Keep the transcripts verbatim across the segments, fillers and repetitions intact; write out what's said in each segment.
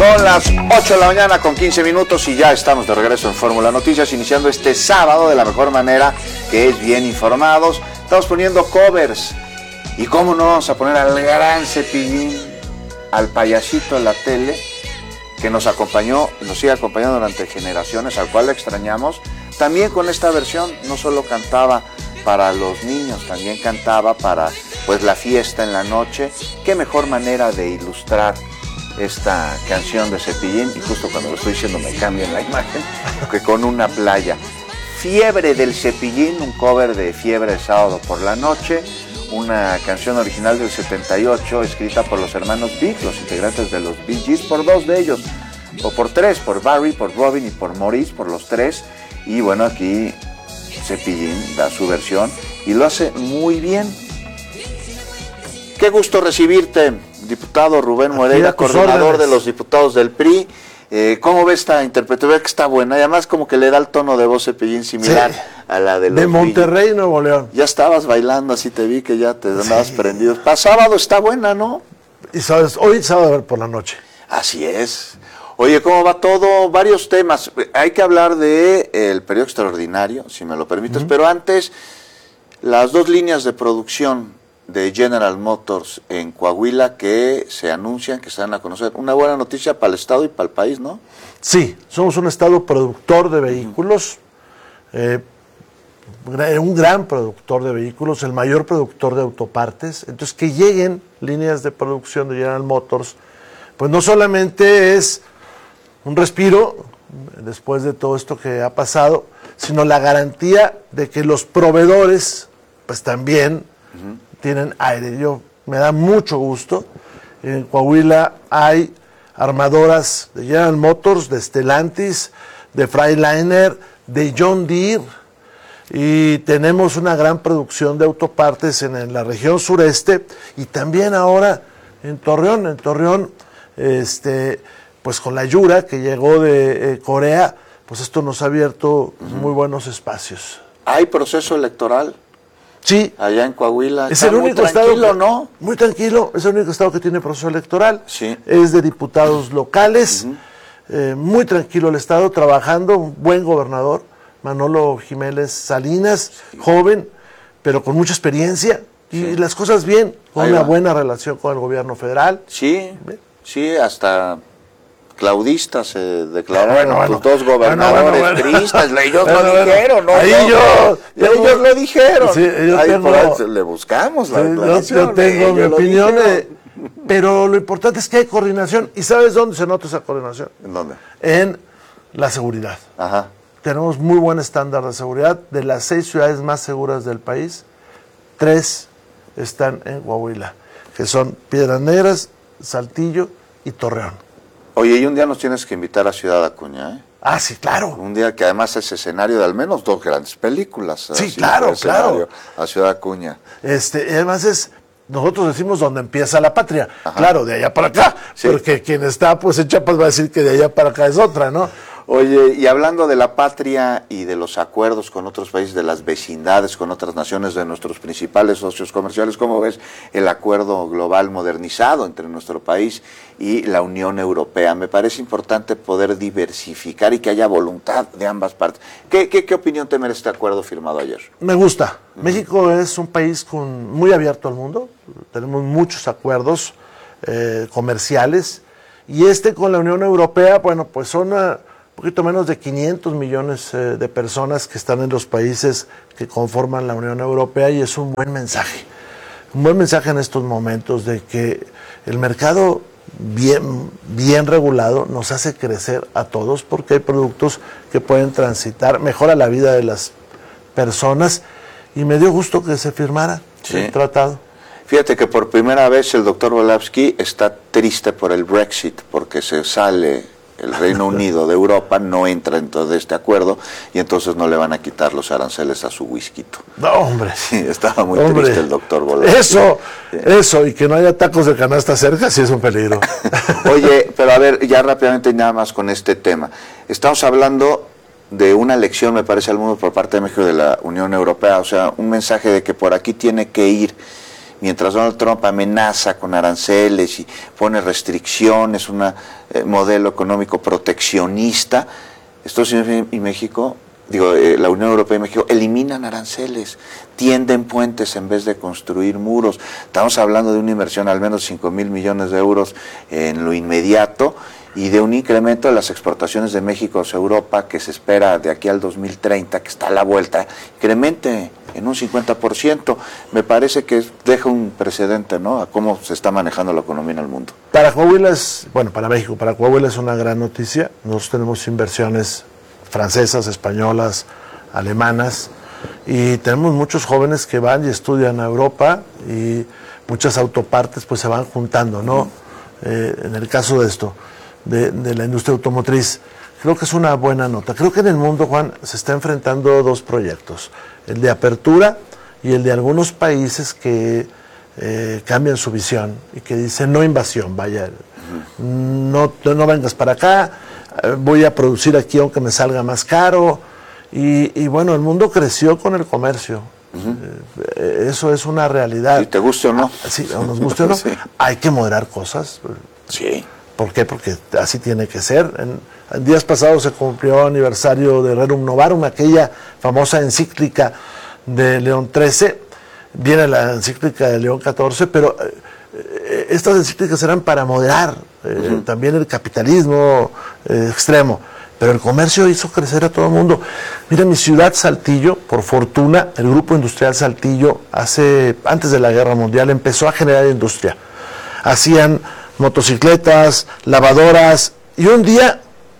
Son las ocho de la mañana con quince minutos y ya estamos de regreso en Fórmula Noticias, iniciando este sábado de la mejor manera, que es bien informados. Estamos poniendo covers. Y cómo no vamos a poner al gran Cepillín, al payasito en la tele, que nos acompañó, nos sigue acompañando durante generaciones, al cual le extrañamos. También con esta versión, no solo cantaba para los niños, también cantaba para pues la fiesta en la noche. Qué mejor manera de ilustrar esta canción de Cepillín, y justo cuando lo estoy diciendo me cambian la imagen, que con una playa. Fiebre del Cepillín, un cover de Fiebre de Sábado por la Noche, una canción original del setenta y ocho, escrita por los hermanos Big, los integrantes de los Bee Gees, por dos de ellos, o por tres, por Barry, por Robin y por Maurice, por los tres. Y bueno, aquí Cepillín da su versión y lo hace muy bien. Qué gusto recibirte, diputado Rubén Moreira, coordinador de los diputados del P R I. Eh, ¿Cómo ves esta interpretación? Que está buena, y además como que le da el tono de voz Cepillín similar, sí, a la de los de Monterrey, Villa. Nuevo León. Ya estabas bailando, así te vi que ya te andabas sí. prendido. Para sábado está buena, ¿no? Y sabes, hoy sábado por la noche. Así es. Oye, ¿cómo va todo? Varios temas. Hay que hablar de el periodo extraordinario, si me lo permites, uh-huh. pero antes, las dos líneas de producción de General Motors en Coahuila que se anuncian, que se dan a conocer. Una buena noticia para el Estado y para el país, ¿no? Sí, somos un Estado productor de vehículos, eh, un gran productor de vehículos, el mayor productor de autopartes. Entonces, que lleguen líneas de producción de General Motors, pues no solamente es un respiro después de todo esto que ha pasado, sino la garantía de que los proveedores, pues también uh-huh. tienen aire. Yo me da mucho gusto. En Coahuila hay armadoras de General Motors, de Stellantis, de Freightliner, de John Deere, y tenemos una gran producción de autopartes en, en la región sureste y también ahora en Torreón. En Torreón, este, pues con la Yura que llegó de eh, Corea, pues esto nos ha abierto uh-huh. muy buenos espacios. ¿Hay proceso electoral? Sí. Allá en Coahuila. Es el único estado que, ¿no? Muy tranquilo, es el único estado que tiene proceso electoral. Sí. Es de diputados locales. Uh-huh. eh, muy tranquilo el estado, trabajando, un buen gobernador, Manolo Jiménez Salinas, sí. joven, pero con mucha experiencia. Sí. Y las cosas bien, con Ahí una va. buena relación con el gobierno federal. Sí, ¿Bien? sí, hasta claudistas se declararon, bueno, bueno, los dos gobernadores bueno, bueno, priistas, bueno, ellos bueno, lo bueno, dijeron, ¿no? Ahí no, yo, yo, ellos lo dijeron. Sí, yo ahí tengo, por ahí le buscamos la sí, declaración. Yo, yo tengo mi opinión, eh, pero lo importante es que hay coordinación. ¿Y sabes dónde se nota esa coordinación? ¿En dónde? En la seguridad. Ajá. Tenemos muy buen estándar de seguridad. De las seis ciudades más seguras del país, tres están en Coahuila, que son Piedras Negras, Saltillo y Torreón. Oye, y un día nos tienes que invitar a Ciudad Acuña, ¿eh? Ah, sí, claro. Un día que además es escenario de al menos dos grandes películas. Sí, claro, claro. A Ciudad Acuña. Este, y además es, nosotros decimos donde empieza la patria. Ajá. Claro, de allá para acá. Sí. Porque quien está pues en Chiapas va a decir que de allá para acá es otra, ¿no? Oye, y hablando de la patria y de los acuerdos con otros países, de las vecindades con otras naciones, de nuestros principales socios comerciales, ¿cómo ves el acuerdo global modernizado entre nuestro país y la Unión Europea? Me parece importante poder diversificar y que haya voluntad de ambas partes. ¿Qué, qué, qué opinión te merece este acuerdo firmado ayer? Me gusta. Uh-huh. México es un país con, muy abierto al mundo. Tenemos muchos acuerdos eh, comerciales. Y este con la Unión Europea, bueno, pues son una, un poquito menos de quinientos millones eh, de personas que están en los países que conforman la Unión Europea, y es un buen mensaje. Un buen mensaje en estos momentos de que el mercado bien, bien regulado nos hace crecer a todos, porque hay productos que pueden transitar, mejora la vida de las personas, y me dio gusto que se firmara sí. el tratado. Fíjate que por primera vez el doctor Volapsky está triste por el Brexit, porque se sale el Reino Unido de Europa, no entra dentro de este acuerdo, y entonces no le van a quitar los aranceles a su whisky. No, hombre. Sí, estaba muy hombre. triste el doctor Volapsky. Eso, sí. eso, y que no haya tacos de canasta cerca, sí es un peligro. Oye, pero a ver, ya rápidamente nada más con este tema. Estamos hablando de una lección, me parece, al mundo por parte de México de la Unión Europea, o sea, un mensaje de que por aquí tiene que ir mientras Donald Trump amenaza con aranceles y pone restricciones, un eh, modelo económico proteccionista, Estados Unidos y México, digo, eh, la Unión Europea y México eliminan aranceles, tienden puentes en vez de construir muros. Estamos hablando de una inversión al menos cinco mil millones de euros en lo inmediato y de un incremento de las exportaciones de México hacia Europa que se espera de aquí al dos mil treinta, que está a la vuelta, incremente en un cincuenta por ciento. Me parece que deja un precedente, ¿no?, a cómo se está manejando la economía en el mundo. Para Coahuila es, bueno, para México, para Coahuila es una gran noticia. Nosotros tenemos inversiones francesas, españolas, alemanas, y tenemos muchos jóvenes que van y estudian a Europa y muchas autopartes pues se van juntando, ¿no? Eh, en el caso de esto, de, de la industria automotriz, creo que es una buena nota. Creo que en el mundo, Juan, se está enfrentando dos proyectos, el de apertura y el de algunos países que eh, cambian su visión y que dicen no invasión, vaya, uh-huh. no, no vengas para acá, voy a producir aquí aunque me salga más caro, y, y bueno, el mundo creció con el comercio. Uh-huh. eh, eso es una realidad. ¿Y te guste o no? Ah, sí, o nos guste o no. Sí. Hay que moderar cosas. Sí. ¿Por qué? Porque así tiene que ser. En, en días pasados se cumplió aniversario de Rerum Novarum, aquella famosa encíclica de León trece, viene la encíclica de León catorce, pero eh, estas encíclicas eran para moderar eh, uh-huh. también el capitalismo eh, extremo, pero el comercio hizo crecer a todo el mundo. Mira, mi ciudad, Saltillo, por fortuna, el Grupo Industrial Saltillo, hace antes de la Guerra Mundial, empezó a generar industria. Hacían motocicletas, lavadoras, y un día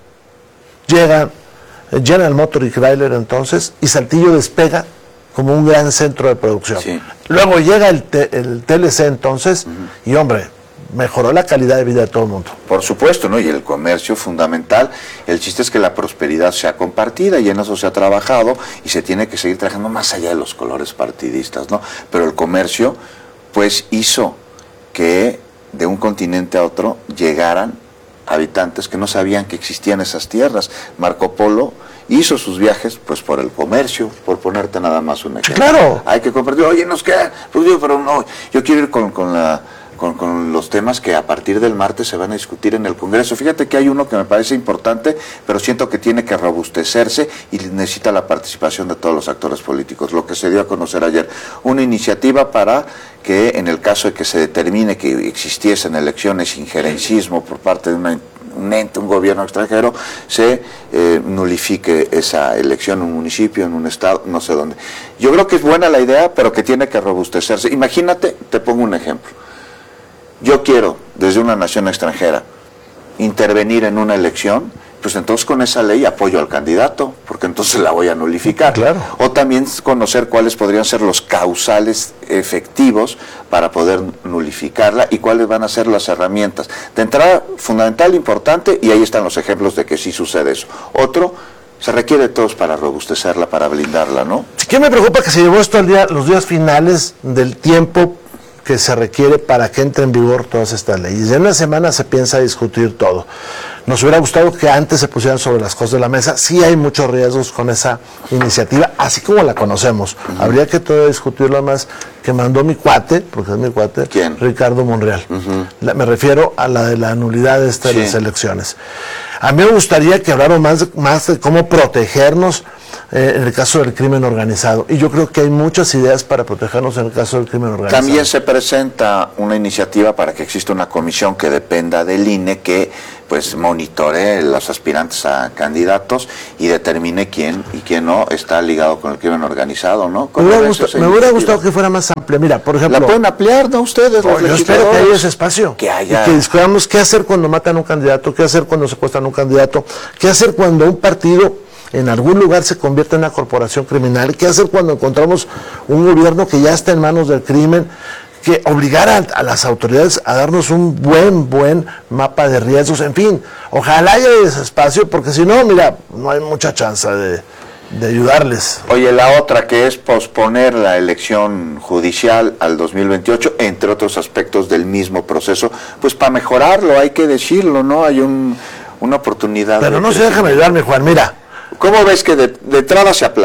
llega General Motors y Chrysler entonces, y Saltillo despega como un gran centro de producción. Sí. Luego llega el, te, el T L C entonces, uh-huh. y hombre, mejoró la calidad de vida de todo el mundo. Por supuesto, ¿no? Y el comercio fundamental. El chiste es que la prosperidad sea compartida y en eso se ha trabajado y se tiene que seguir trabajando más allá de los colores partidistas, ¿no? Pero el comercio, pues, hizo que de un continente a otro llegaran habitantes que no sabían que existían esas tierras. Marco Polo hizo sus viajes pues por el comercio, por ponerte nada más un ejemplo. Claro. Hay que compartir, oye, nos queda, pues digo, pero no, yo quiero ir con, con la Con, con los temas que a partir del martes se van a discutir en el Congreso. Fíjate que hay uno que me parece importante, pero siento que tiene que robustecerse y necesita la participación de todos los actores políticos. Lo que se dio a conocer ayer, una iniciativa para que en el caso de que se determine que existiesen elecciones injerencismo por parte de una un ente, un gobierno extranjero, se eh, nulifique esa elección en un municipio, en un estado, no sé dónde. Yo creo que es buena la idea, pero que tiene que robustecerse. Imagínate, te pongo un ejemplo. Yo quiero, desde una nación extranjera, intervenir en una elección, pues entonces con esa ley apoyo al candidato, porque entonces la voy a nulificar. Claro. O también conocer cuáles podrían ser los causales efectivos para poder nulificarla y cuáles van a ser las herramientas. De entrada, fundamental, importante, y ahí están los ejemplos de que sí sucede eso. Otro, se requiere de todos para robustecerla, para blindarla, ¿no? Sí, que me preocupa que se llevó esto al día, los días finales del tiempo que se requiere para que entre en vigor todas estas leyes. En una semana se piensa discutir todo. Nos hubiera gustado que antes se pusieran sobre las cosas de la mesa. Sí hay muchos riesgos con esa iniciativa, así como la conocemos. Uh-huh. Habría que todavía discutirlo más, que mandó mi cuate, porque es mi cuate, ¿quién? Ricardo Monreal. Uh-huh. La, me refiero a la de la nulidad de estas sí. las elecciones. A mí me gustaría que habláramos más, más de cómo protegernos Eh, en el caso del crimen organizado. Y yo creo que hay muchas ideas para protegernos en el caso del crimen organizado. También se presenta una iniciativa para que exista una comisión que dependa del I N E, que pues monitoree los aspirantes a candidatos y determine quién y quién no está ligado con el crimen organizado, ¿no? Me hubiera, gustado, me hubiera gustado que fuera más amplia. Mira, por ejemplo... ¿La pueden ampliar, no ustedes, los oh, yo espero que haya ese espacio. Que haya... Y que discutamos qué hacer cuando matan a un candidato, qué hacer cuando secuestran a un candidato, qué hacer cuando un partido en algún lugar se convierte en una corporación criminal, qué hacer cuando encontramos un gobierno que ya está en manos del crimen, que obligar a, a las autoridades a darnos un buen, buen mapa de riesgos, en fin, ojalá haya ese espacio, porque si no, mira, no hay mucha chance de, de ayudarles. Oye, la otra que es posponer la elección judicial al dos mil veintiocho, entre otros aspectos del mismo proceso, pues para mejorarlo, hay que decirlo, ¿no? Hay un, una oportunidad. Pero de no se déjame ayudarme, Juan, mira. ¿Cómo ves que de, de entrada se aplace?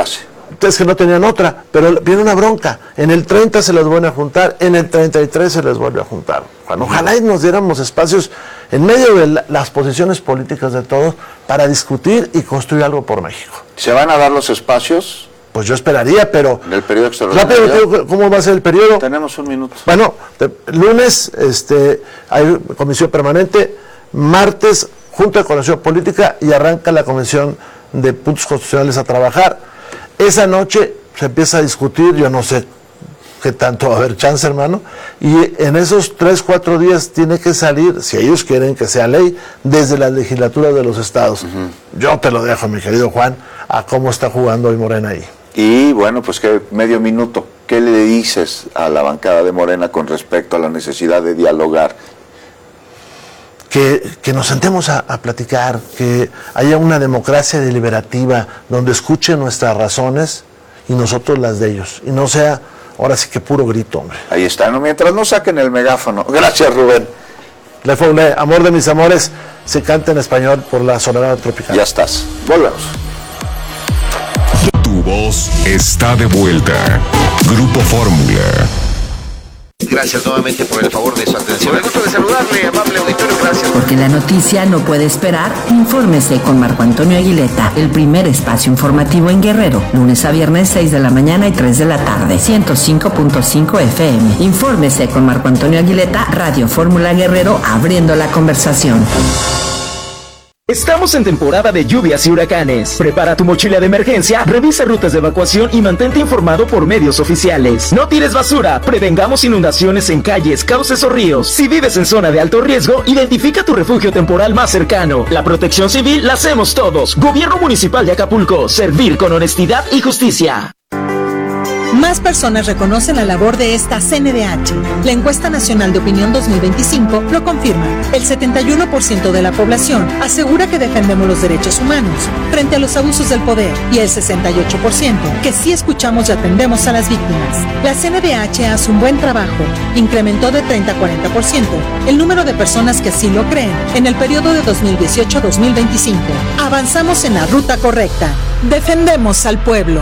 es que no tenían otra, pero viene una bronca. En el treinta se les vuelve a juntar, en el treinta y tres se les vuelve a juntar. Bueno, ojalá y nos diéramos espacios en medio de la, las posiciones políticas de todos para discutir y construir algo por México. ¿Se van a dar los espacios? Pues yo esperaría, pero... ¿Del periodo extraordinario? Rápido, ¿cómo va a ser el periodo? Tenemos un minuto. Bueno, de, lunes este, hay comisión permanente, martes Junta de Coordinación Política y arranca la Convención de Puntos Constitucionales a trabajar. Esa noche se empieza a discutir, yo no sé qué tanto va a haber chance, hermano, y en esos tres, cuatro días tiene que salir, si ellos quieren que sea ley, desde las legislaturas de los estados. Uh-huh. Yo te lo dejo, mi querido Juan, a cómo está jugando hoy Morena ahí. Y bueno, pues que medio minuto, ¿qué le dices a la bancada de Morena con respecto a la necesidad de dialogar? Que, que nos sentemos a, a platicar, que haya una democracia deliberativa donde escuchen nuestras razones y nosotros las de ellos, y no sea ahora sí que puro grito, hombre. Ahí está, ¿no? Mientras no saquen el megáfono. Gracias, Rubén. Le Foulé, amor de mis amores, se canta en español por la Sonora Tropical. Ya estás, volvemos. Tu voz está de vuelta. Grupo Fórmula. Gracias nuevamente por el favor de su atención. El gusto de saludarle, amable auditorio, gracias. Porque la noticia no puede esperar, infórmese con Marco Antonio Aguileta, el primer espacio informativo en Guerrero, lunes a viernes seis de la mañana y tres de la tarde, ciento cinco punto cinco F M. Infórmese con Marco Antonio Aguileta, Radio Fórmula Guerrero, abriendo la conversación. Estamos en temporada de lluvias y huracanes. Prepara tu mochila de emergencia, revisa rutas de evacuación y mantente informado por medios oficiales. No tires basura, prevengamos inundaciones en calles, cauces o ríos. Si vives en zona de alto riesgo, identifica tu refugio temporal más cercano. La protección civil la hacemos todos. Gobierno Municipal de Acapulco, servir con honestidad y justicia. Más personas reconocen la labor de esta C N D H. La encuesta nacional de opinión dos mil veinticinco lo confirma. El setenta y uno por ciento de la población asegura que defendemos los derechos humanos frente a los abusos del poder y el sesenta y ocho por ciento que sí escuchamos y atendemos a las víctimas. La C N D H hace un buen trabajo. Incrementó de treinta a cuarenta por ciento el número de personas que así lo creen en el periodo de dos mil dieciocho a dos mil veinticinco. Avanzamos en la ruta correcta. Defendemos al pueblo.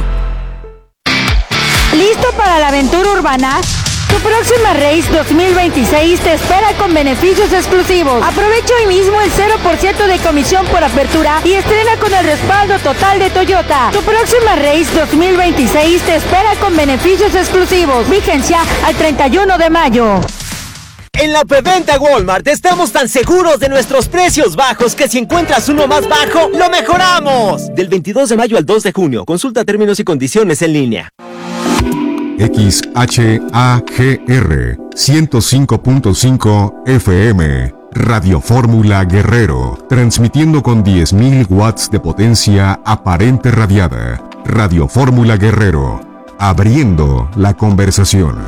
¿Listo para la aventura urbana? Tu próxima Race dos mil veintiséis te espera con beneficios exclusivos. Aprovecha hoy mismo el cero por ciento de comisión por apertura y estrena con el respaldo total de Toyota. Tu próxima Race dos mil veintiséis te espera con beneficios exclusivos. Vigencia al treinta y uno de mayo. En la preventa Walmart estamos tan seguros de nuestros precios bajos que si encuentras uno más bajo, ¡lo mejoramos! Del veintidós de mayo al dos de junio. Consulta términos y condiciones en línea. X H A G R ciento cinco punto cinco F M Radio Fórmula Guerrero, transmitiendo con diez mil watts de potencia aparente radiada. Radio Fórmula Guerrero, abriendo la conversación.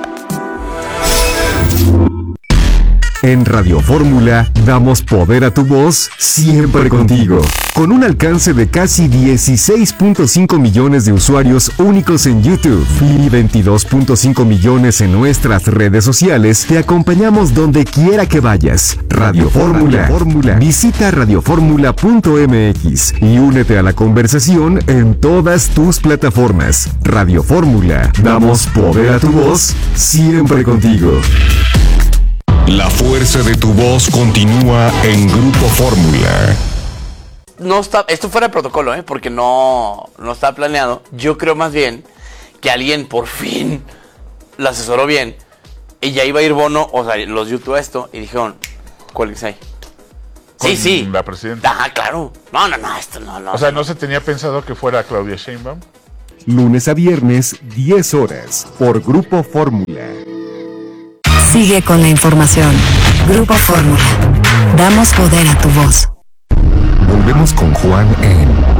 En Radio Fórmula damos poder a tu voz siempre contigo. Con un alcance de casi dieciséis punto cinco millones de usuarios únicos en YouTube y veintidós punto cinco millones en nuestras redes sociales, te acompañamos donde quiera que vayas. Radio Fórmula. Fórmula. Visita radio fórmula punto m x y únete a la conversación en todas tus plataformas. Radio Fórmula. Damos poder a tu voz siempre contigo. La fuerza de tu voz continúa en Grupo Fórmula. No está, esto fuera de protocolo, ¿eh? Porque no, no está planeado. Yo creo más bien que alguien por fin la asesoró bien y ya iba a ir Bono, o sea, los YouTube a esto y dijeron, ¿cuál ahí? Sí, sí. La presidenta. Ah, claro. No, no, no, esto no, no. O sea, ¿no se tenía pensado que fuera Claudia Sheinbaum? Lunes a viernes, diez horas, por Grupo Fórmula. Sigue con la información. Grupo Fórmula. Damos poder a tu voz. Volvemos con Juan en